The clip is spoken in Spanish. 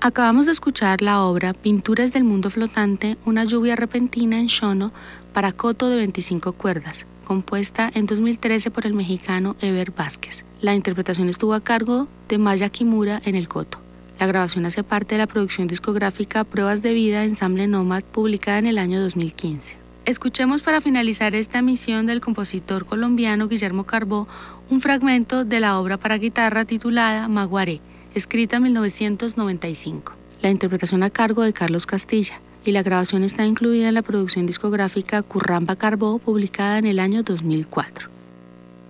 Acabamos de escuchar la obra Pinturas del Mundo Flotante, una lluvia repentina en shono para koto de 25 cuerdas, compuesta en 2013 por el mexicano Eber Vázquez. La interpretación estuvo a cargo de Maya Kimura en el koto. La grabación hace parte de la producción discográfica Pruebas de Vida Ensamble Nómad, publicada en el año 2015. Escuchemos para finalizar esta emisión del compositor colombiano Guillermo Carbó un fragmento de la obra para guitarra titulada Maguaré, escrita en 1995. La interpretación a cargo de Carlos Castilla y la grabación está incluida en la producción discográfica Curramba Carbó, publicada en el año 2004.